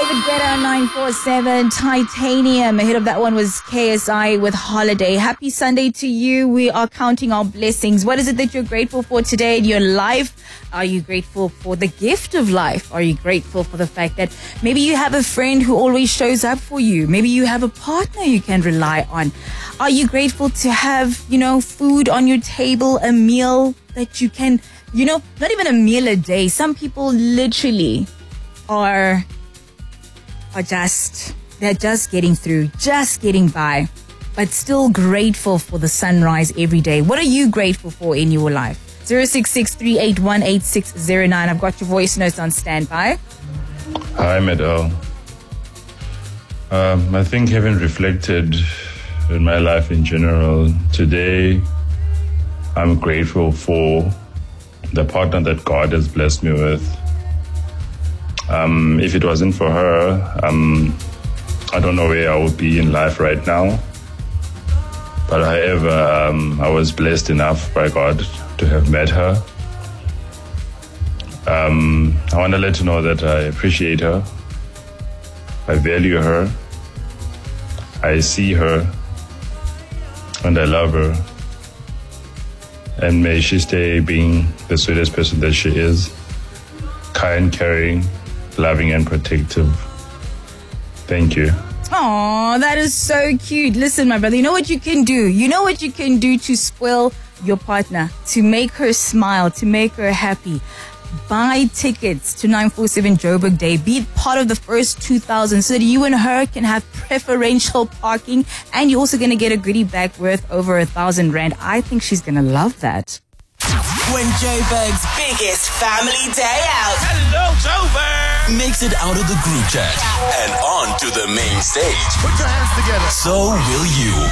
David Guetta, 947, Titanium. Ahead of that one was KSI with Holiday. Happy Sunday to you. We are counting our blessings. What is it that you're grateful for today in your life? Are you grateful for the gift of life? Are you grateful for the fact that maybe you have a friend who always shows up for you? Maybe you have a partner you can rely on. Are you grateful to have, food on your table, a meal that you can, not even a meal a day. Some people literally are they're just getting through, just getting by, but still grateful for the sunrise every day. What are you grateful for in your life? 066-381-8609. I've got your voice notes on standby. Hi, Meadow. I think having reflected in my life in general, today I'm grateful for the partner that God has blessed me with. If it wasn't for her, I don't know where I would be in life right now. But however, I was blessed enough by God to have met her. I want to let you know that I appreciate her. I value her. I see her. And I love her. And may she stay being the sweetest person that she is. Kind, caring, loving and protective. Thank you. Oh, that is so cute. Listen, my brother, you know what you can do? You know what you can do to spoil your partner, to make her smile, to make her happy? Buy tickets to 947 Joburg Day. Be part of the first 2,000 so that you and her can have preferential parking, and you're also going to get a goodie bag worth over 1,000 rand. I think she's going to love that. When Joburg's biggest family day out. Hello, Joburg! Makes it out of the group chat and on to the main stage. Put your hands together. So will you.